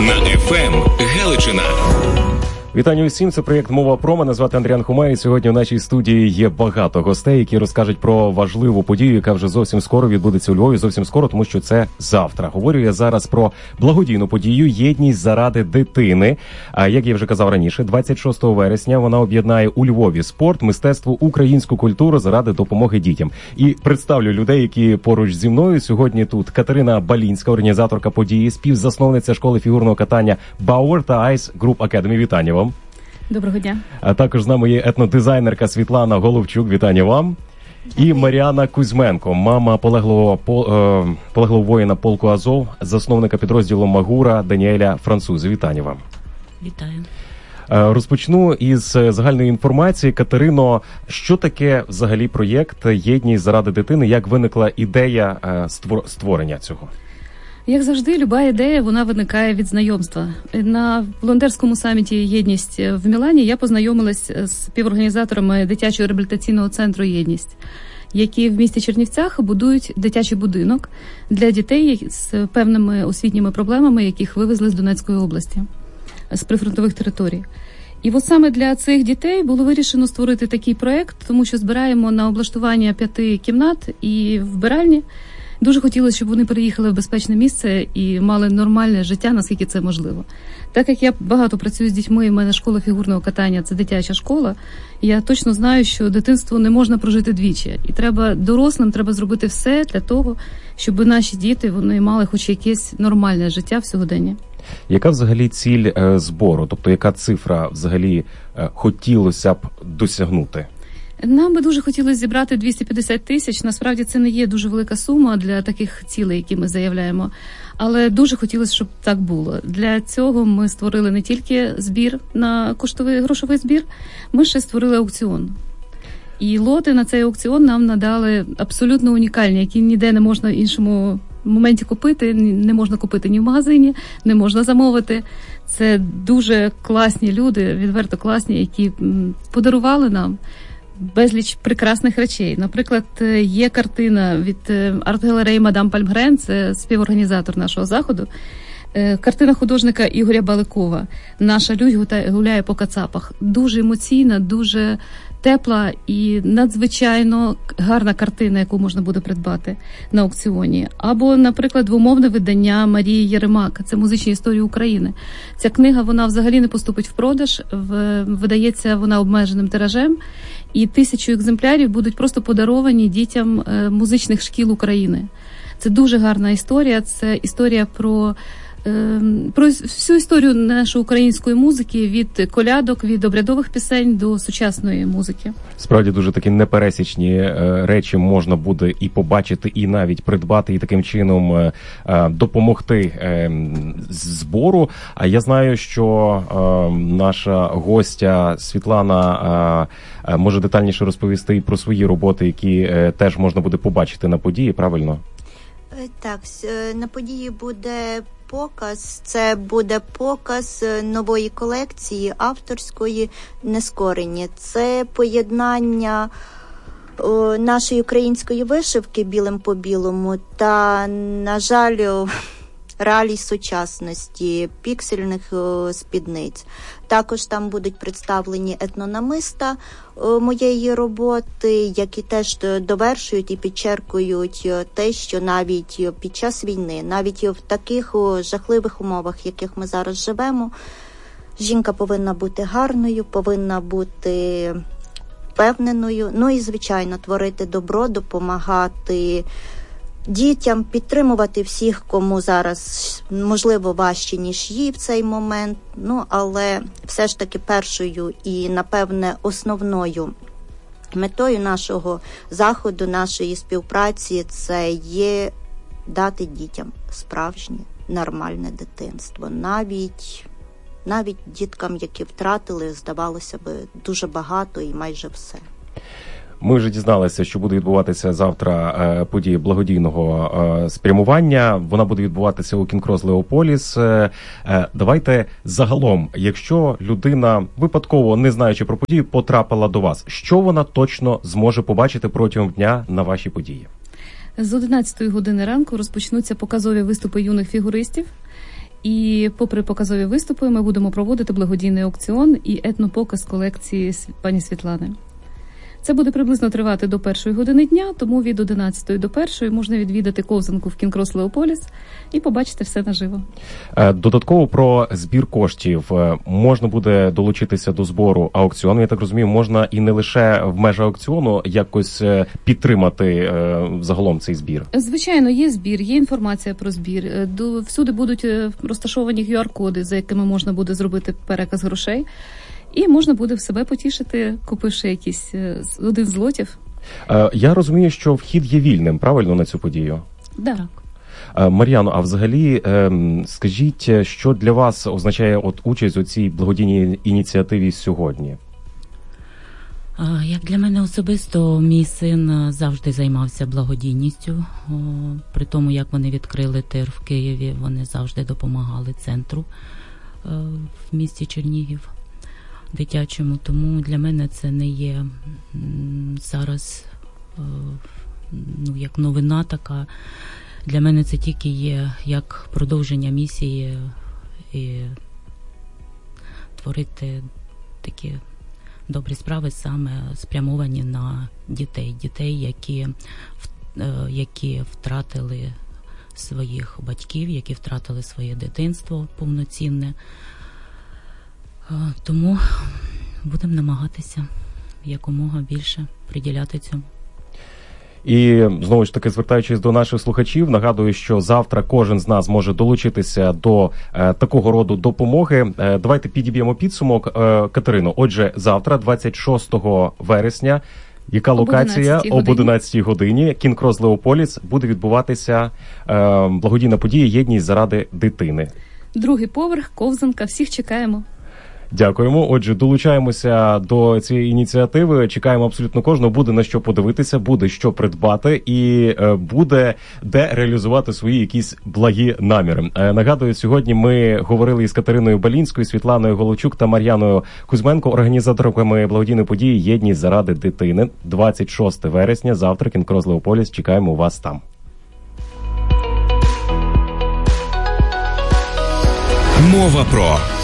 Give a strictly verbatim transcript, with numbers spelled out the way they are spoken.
на еф ем Галичина. Вітання усім, це проєкт «Мова про». Мене звати Андріан Хумай, і сьогодні у нашій студії є багато гостей, які розкажуть про важливу подію, яка вже зовсім скоро відбудеться у Львові, зовсім скоро, тому що це завтра. Говорю я зараз про благодійну подію «Єдність заради дитини». А як я вже казав раніше, двадцять шостого вересня вона об'єднає у Львові спорт, мистецтво, українську культуру заради допомоги дітям. І представлю людей, які поруч зі мною. Сьогодні тут Катерина Балінська, організаторка події, співзасновниця школи фігурного катання Bauer та Ice Group Academy. Вітання вам. Доброго дня. А також з нами є етнодизайнерка Світлана Головчук. Вітання вам. І Мар'яна Кузьменко, мама полеглого, е, полеглого воїна полку Азов, засновника підрозділу Магура Даніеля Французи. Вітання вам. Вітаю. Е, розпочну із загальної інформації. Катерино, що таке взагалі проєкт «Єдність заради дитини»? Як виникла ідея е, створ, створення цього? Як завжди, люба ідея, вона виникає від знайомства. На волонтерському саміті «Єдність» в Мілані я познайомилась з співорганізаторами дитячого реабілітаційного центру «Єдність», які в місті Чернівцях будують дитячий будинок для дітей з певними освітніми проблемами, яких вивезли з Донецької області, з прифронтових територій. І от саме для цих дітей було вирішено створити такий проєкт, тому що збираємо на облаштування п'яти кімнат і вбиральні. Дуже хотілося, щоб вони переїхали в безпечне місце і мали нормальне життя, наскільки це можливо. Так як я багато працюю з дітьми, в мене школа фігурного катання – це дитяча школа, я точно знаю, що дитинство не можна прожити двічі. І треба дорослим, треба зробити все для того, щоб наші діти вони мали хоч якесь нормальне життя в сьогоденні. Яка взагалі ціль е, збору? Тобто яка цифра взагалі е, хотілося б досягнути? Нам би дуже хотілося зібрати двісті п'ятдесят тисяч. Насправді це не є дуже велика сума для таких цілей, які ми заявляємо. Але дуже хотілося, щоб так було. Для цього ми створили не тільки збір на коштовий грошовий збір, ми ще створили аукціон. І лоти на цей аукціон нам надали абсолютно унікальні, які ніде не можна в іншому моменті купити, не можна купити ні в магазині, не можна замовити. Це дуже класні люди, відверто класні, які подарували нам безліч прекрасних речей. Наприклад, є картина від арт-галереї «Мадам Пальмгрен», це співорганізатор нашого заходу. Картина художника Ігоря Баликова «Наша людь гуляє по кацапах». Дуже емоційна, дуже тепла і надзвичайно гарна картина, яку можна буде придбати на аукціоні. Або, наприклад, двомовне видання Марії Єремак. Це «Музичні історії України». Ця книга, вона взагалі не поступить в продаж, видається вона обмеженим тиражем, і тисячу екземплярів будуть просто подаровані дітям музичних шкіл України. Це дуже гарна історія, це історія про про всю історію нашої української музики, від колядок, від обрядових пісень до сучасної музики. Справді дуже такі непересічні е, речі можна буде і побачити, і навіть придбати, і таким чином е, допомогти е, збору. А я знаю, що е, наша гостя Світлана е, може детальніше розповісти і про свої роботи, які е, теж можна буде побачити на події, правильно? Так, на події буде показ, це буде показ нової колекції авторської «Нескорені». Це поєднання о, нашої української вишивки білим по білому та, на жаль, реалій сучасності, піксельних о, спідниць. Також там будуть представлені етнонамиста о, моєї роботи, які теж довершують і підчеркують те, що навіть під час війни, навіть в таких о, жахливих умовах, в яких ми зараз живемо, жінка повинна бути гарною, повинна бути впевненою, ну і, звичайно, творити добро, допомагати дітям, підтримувати всіх, кому зараз, можливо, важче, ніж їй в цей момент. Ну, але все ж таки першою і, напевне, основною метою нашого заходу, нашої співпраці – це є дати дітям справжнє, нормальне дитинство. Навіть, навіть діткам, які втратили, здавалося б, дуже багато і майже все. Ми вже дізналися, що буде відбуватися завтра е, подія благодійного е, спрямування. Вона буде відбуватися у Кінг-Крос Леополіс. Е, е, давайте загалом, якщо людина випадково, не знаючи про подію, потрапила до вас, що вона точно зможе побачити протягом дня на вашій події? З одинадцятої години ранку розпочнуться показові виступи юних фігуристів. І попри показові виступи, ми будемо проводити благодійний аукціон і етнопоказ колекції пані Світлани. Це буде приблизно тривати до першої години дня, тому від одинадцятої до першої можна відвідати ковзанку в Кінкрос Леополіс і побачити все наживо. Додатково про збір коштів. Можна буде долучитися до збору аукціону. Я так розумію, можна і не лише в межах аукціону якось підтримати загалом цей збір. Звичайно, є збір, є інформація про збір. Всюди будуть розташовані ю ар-коди, за якими можна буде зробити переказ грошей. І можна буде в себе потішити, купивши якийсь один з лотів. Я розумію, що вхід є вільним, правильно, на цю подію? Так. Мар'яно, а взагалі, скажіть, що для вас означає от участь у цій благодійній ініціативі сьогодні? Як для мене особисто, мій син завжди займався благодійністю. При тому, як вони відкрили тир в Києві, вони завжди допомагали центру в місті Чернігів дитячому. Тому для мене це не є зараз ну, як новина така. Для мене це тільки є як продовження місії і творити такі добрі справи, саме спрямовані на дітей. Дітей, які, які втратили своїх батьків, які втратили своє дитинство повноцінне. Тому будемо намагатися якомога більше приділяти цьому. І, знову ж таки, звертаючись до наших слухачів, нагадую, що завтра кожен з нас може долучитися до е, такого роду допомоги. Е, давайте підіб'ємо підсумок. Е, Катерино, отже, завтра, двадцять шостого вересня, яка локація? Об одинадцятій годині. Кінкрос Леополіс, буде відбуватися е, благодійна подія «Єдність заради дитини». Другий поверх, ковзанка, всіх чекаємо. Дякуємо. Отже, долучаємося до цієї ініціативи. Чекаємо абсолютно кожного. Буде на що подивитися, буде що придбати і е, буде де реалізувати свої якісь благі наміри. Е, нагадую, сьогодні ми говорили із Катериною Балінською, Світланою Голочук та Мар'яною Кузьменко, організаторками благодійної події «Єдність заради дитини». двадцять шостого вересня, завтра, Кінкрос Леополіс. Чекаємо вас там. Мова про...